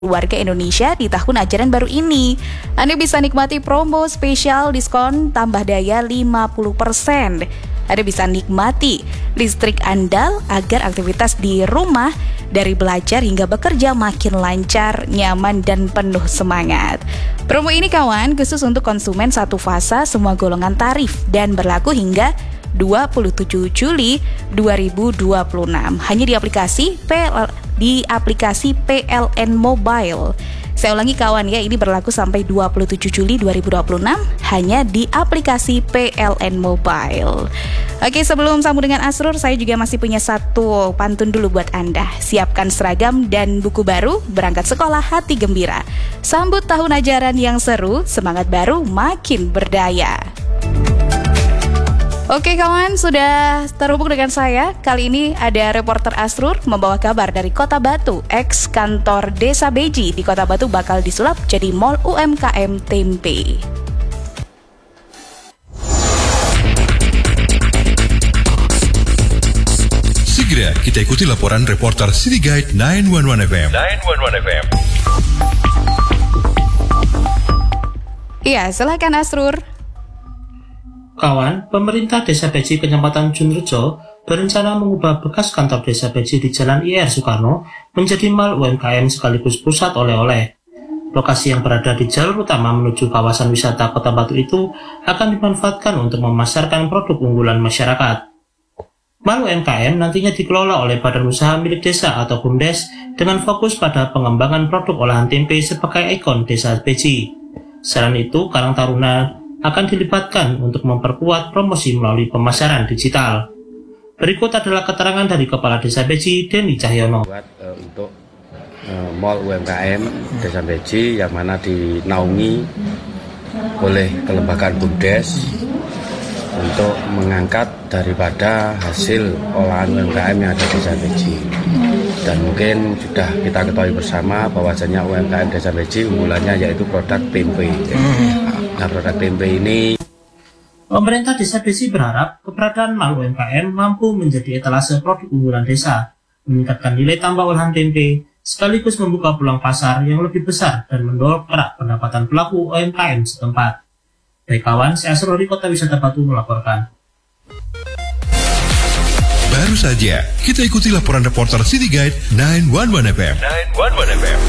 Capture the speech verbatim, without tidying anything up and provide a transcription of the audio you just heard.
warga Indonesia di tahun ajaran baru ini. Anda bisa nikmati promo spesial diskon tambah daya lima puluh persen. Anda bisa nikmati listrik andal agar aktivitas di rumah dari belajar hingga bekerja makin lancar, nyaman, dan penuh semangat. Promo ini kawan khusus untuk konsumen satu fasa semua golongan tarif dan berlaku hingga dua puluh tujuh Juli dua ribu dua puluh enam. Hanya di aplikasi P L, di aplikasi P L N Mobile. Saya ulangi kawan ya, ini berlaku sampai dua puluh tujuh Juli dua ribu dua puluh enam hanya di aplikasi P L N Mobile. Oke, sebelum sambung dengan Asrur, saya juga masih punya satu pantun dulu buat Anda. Siapkan seragam dan buku baru, berangkat sekolah hati gembira. Sambut tahun ajaran yang seru, semangat baru makin berdaya. Oke kawan, sudah terhubung dengan saya. Kali ini ada reporter Asrur membawa kabar dari Kota Batu. Ex kantor Desa Beji di Kota Batu bakal disulap jadi Mall U M K M Tempe. Segera kita ikuti laporan reporter City Guide sembilan satu satu F M. sembilan satu satu F M. Iya, silakan Asrur. Kawan, pemerintah Desa Beji Kecamatan Junrejo berencana mengubah bekas kantor Desa Beji di Jalan I R Soekarno menjadi Mall U M K M sekaligus pusat oleh-oleh. Lokasi yang berada di jalur utama menuju kawasan wisata Kota Batu itu akan dimanfaatkan untuk memasarkan produk unggulan masyarakat. Mall U M K M nantinya dikelola oleh badan usaha milik desa atau BUMDes dengan fokus pada pengembangan produk olahan tempe sebagai ikon Desa Beji. Selain itu, Karang Taruna akan dilibatkan untuk memperkuat promosi melalui pemasaran digital. Berikut adalah keterangan dari Kepala Desa Beji, Denny Cahyono. Buat, uh, untuk uh, Mall U M K M Desa Beji yang mana dinaungi oleh kelembagaan BUMDes untuk mengangkat daripada hasil olahan U M K M yang ada di Desa Beji. Dan mungkin sudah kita ketahui bersama bahwasanya U M K M Desa Beji unggulannya yaitu produk tempe. Nah, produk tempe ini, pemerintah Desa Beji berharap keberadaan Mall U M K M mampu menjadi etalase produk unggulan desa, meningkatkan nilai tambah olahan tempe, sekaligus membuka peluang pasar yang lebih besar dan mendongkrak pendapatan pelaku U M K M setempat. Baik kawan, saya Asrul dari Kota Wisata Batu melaporkan. Baru saja kita ikuti laporan reporter City Guide sembilan satu satu F M. sembilan satu satu F M.